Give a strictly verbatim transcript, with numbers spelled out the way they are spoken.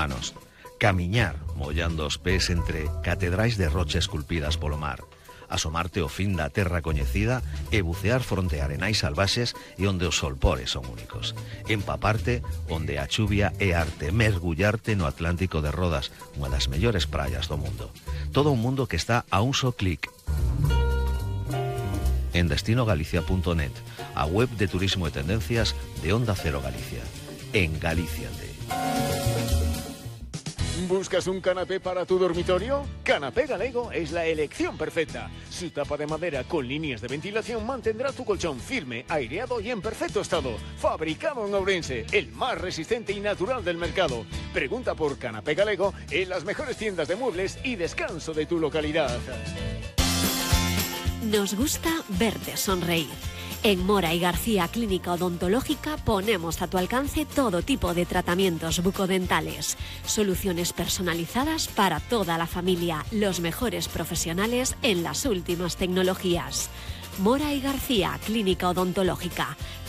manos. Camiñar, mollando os pés entre catedrais de rocha esculpidas polo mar. Asomarte ao fin da terra coñecida e bucear fronte a arenais salvaxes e onde os solpores son únicos. Empaparte onde a chuvia é arte, mergullarte no Atlántico de Rodas, unha das mellores praias do mundo. Todo un mundo que está a un só clic. En destino galicia punto net, a web de turismo e tendencias de Onda Cero Galicia. En Galíciate. ¿Buscas un canapé para tu dormitorio? Canapé Galego es la elección perfecta. Su tapa de madera con líneas de ventilación mantendrá tu colchón firme, aireado y en perfecto estado. Fabricado en Ourense, el más resistente y natural del mercado. Pregunta por Canapé Galego en las mejores tiendas de muebles y descanso de tu localidad. Nos gusta verte sonreír. En Mora y García Clínica Odontológica ponemos a tu alcance todo tipo de tratamientos bucodentales, soluciones personalizadas para toda la familia, los mejores profesionales en las últimas tecnologías. Mora y García Clínica Odontológica,